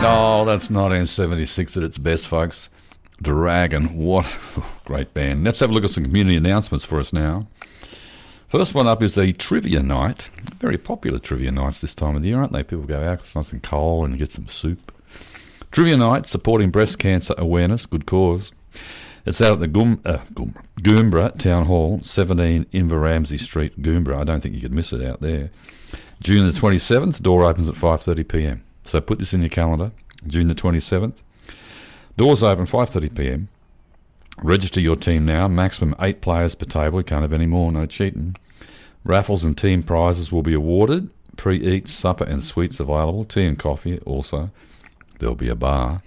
Oh, that's 1976 at its best, folks. Dragon, what a great band. Let's have a look at some community announcements for us now. First one up is the Trivia Night. Very popular Trivia Nights this time of the year, aren't they? People go out, it's nice and cold, and get some soup. Trivia Night, supporting breast cancer awareness, good cause. It's out at the Goombra Town Hall, 17 Inver Ramsey Street, Goombra. I don't think you could miss it out there. June the 27th, door opens at 5:30pm. So put this in your calendar, June the 27th. Doors open 5:30pm. Register your team now. Maximum 8 players per table. You can't have any more, no cheating. Raffles and team prizes will be awarded. Pre-eats, supper and sweets available. Tea and coffee also. There'll be a bar.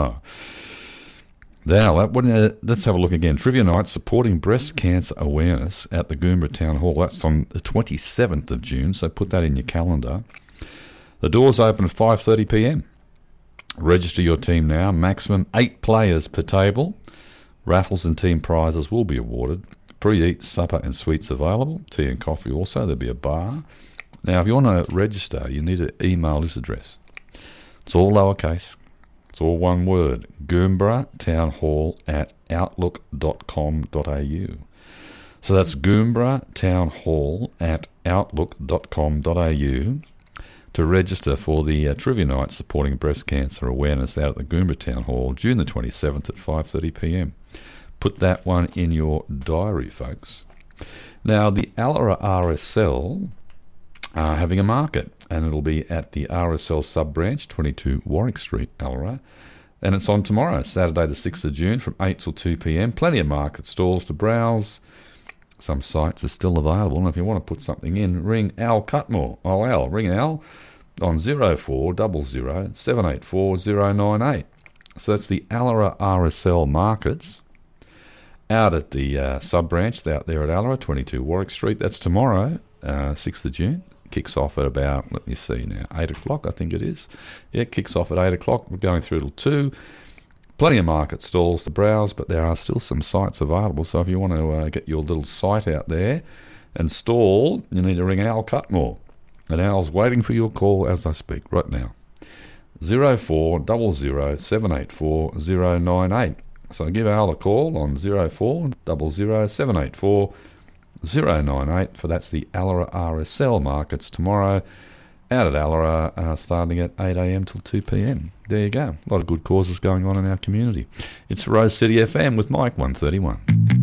Now, let's have a look again. Trivia Night supporting breast cancer awareness at the Goombra Town Hall. That's on the 27th of June, so put that in your calendar. The doors open at 5:30pm. Register your team now. Maximum 8 players per table. Raffles and team prizes will be awarded. Pre-eat, supper and sweets available. Tea and coffee also. There'll be a bar. Now, if you want to register, you need to email this address. It's all lowercase. It's all one word. Goombra Town Hall at outlook.com.au. So that's Goombra Town Hall at outlook.com.au to register for the Trivia Night supporting breast cancer awareness out at the Goombra Town Hall, June the 27th at 5:30pm. Put that one in your diary, folks. Now, the Allara RSL are having a market, and it'll be at the RSL sub-branch, 22 Warwick Street, Allara. And it's on tomorrow, Saturday the 6th of June, from 8 till 2pm. Plenty of market stalls to browse. Some sites are still available, and if you want to put something in, ring Al Cutmore. Oh, Al, ring Al on 0400 784 098. So that's the Allara RSL markets out at the sub-branch out there at Allara, 22 Warwick Street. That's tomorrow, 6th of June. Kicks off at about, let me see now, 8 o'clock, I think it is. Yeah, it kicks off at 8 o'clock. We're going through till 2. Plenty of market stalls to browse, but there are still some sites available. So if you want to get your little site out there and stall, you need to ring Al Cutmore. And Al's waiting for your call as I speak right now. 0400 784 098. So give Al a call on 0400 784 098 for that's the Allara RSL markets tomorrow out at Allara, starting at 8am till 2pm. There you go. A lot of good causes going on in our community. It's Rose City FM with Mike 131.